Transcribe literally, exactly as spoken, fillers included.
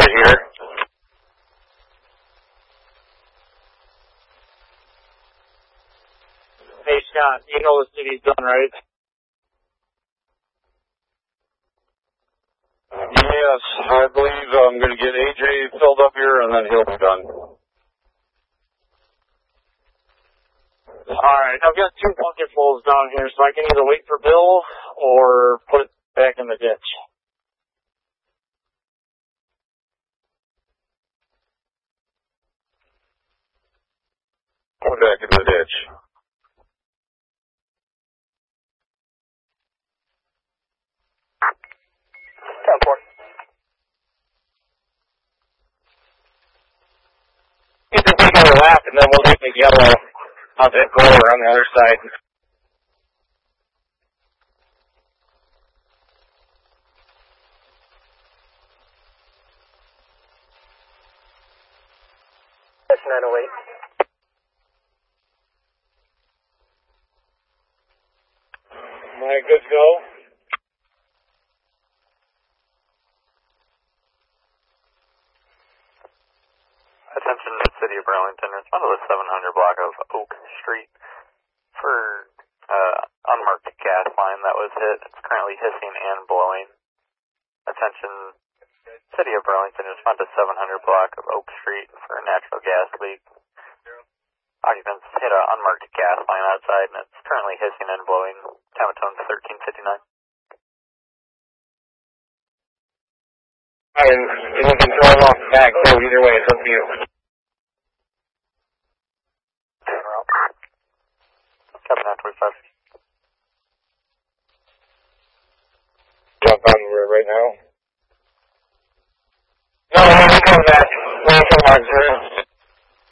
right here. Hey, Scott, you know the city's done, right? Yes, I believe I'm going to get A J filled up here, and then he'll be done. Alright, I've got two bucketfuls down here, so I can either wait for Bill or put it back in the ditch. Put it back in the ditch. ten four. You can take another lap, and then we'll take the yellow out that corner on the other side. That's nine oh eight. Am I good to go? Attention to the City of Burlington. Respond to the seven hundred block of Oak Street for uh, unmarked gas line that was hit. It's currently hissing and blowing. Attention, City of Burlington. Respond to seven hundred block of Oak Street for a natural gas leak. Occupants hit an unmarked gas line outside, and it's currently hissing and blowing. Time of tone thirteen fifty-nine. And you can throw them off the back, so either way, it's up to you. Copy nine twenty-five. Jump on right now? No,